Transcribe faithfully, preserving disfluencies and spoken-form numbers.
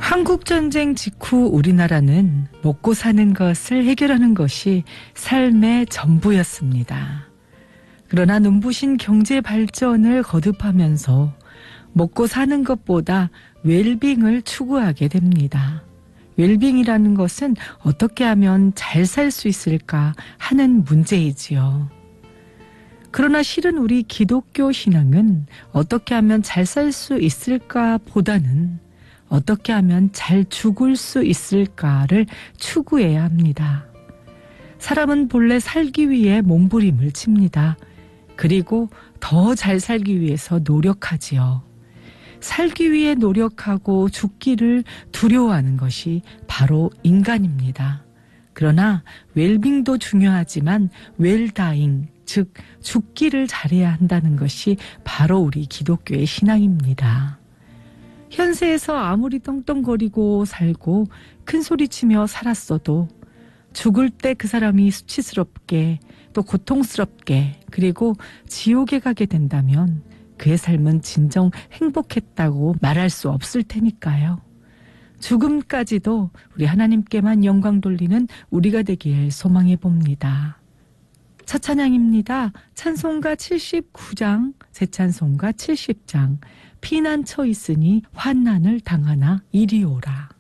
한국전쟁 직후 우리나라는 먹고 사는 것을 해결하는 것이 삶의 전부였습니다. 그러나 눈부신 경제 발전을 거듭하면서 먹고 사는 것보다 웰빙을 추구하게 됩니다. 웰빙이라는 것은 어떻게 하면 잘 살 수 있을까 하는 문제이지요. 그러나 실은 우리 기독교 신앙은 어떻게 하면 잘 살 수 있을까 보다는 어떻게 하면 잘 죽을 수 있을까를 추구해야 합니다. 사람은 본래 살기 위해 몸부림을 칩니다. 그리고 더 잘 살기 위해서 노력하지요. 살기 위해 노력하고 죽기를 두려워하는 것이 바로 인간입니다. 그러나 웰빙도 중요하지만 웰다잉, 즉 죽기를 잘해야 한다는 것이 바로 우리 기독교의 신앙입니다. 현세에서 아무리 떵떵거리고 살고 큰소리치며 살았어도 죽을 때 그 사람이 수치스럽게 또 고통스럽게 그리고 지옥에 가게 된다면 그의 삶은 진정 행복했다고 말할 수 없을 테니까요. 죽음까지도 우리 하나님께만 영광 돌리는 우리가 되길 소망해 봅니다. 첫 찬양입니다. 찬송가 칠십구 장, 재찬송가 칠십 장. 피난처 있으니 환난을 당하나 이리 오라.